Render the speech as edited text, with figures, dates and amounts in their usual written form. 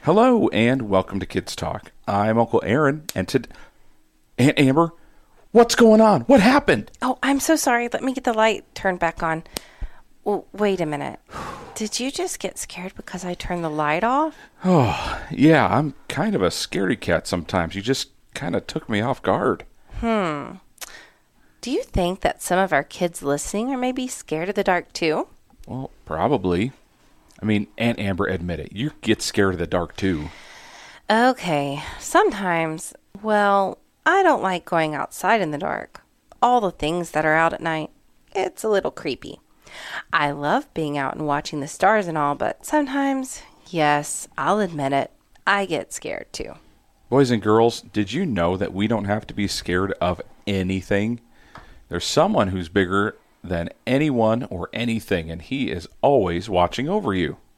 Hello and welcome to Kids Talk. I'm Uncle Aaron, and Aunt Amber, what's going on? What happened? Oh, I'm so sorry. Let me get the light turned back on. Oh, wait a minute. Did you just get scared because I turned the light off? Oh, yeah, I'm kind of a scaredy cat sometimes. You just kind of took me off guard. Do you think that some of our kids listening are maybe scared of the dark too? Well, probably. I mean, Aunt Amber, admit it. You get scared of the dark too. Okay, sometimes. Well, I don't like going outside in the dark. All the things that are out at night. It's a little creepy. I love being out and watching the stars and all, but sometimes, yes, I'll admit it, I get scared too. Boys and girls, did you know that we don't have to be scared of anything? There's someone who's bigger than anyone or anything, and he is always watching over you.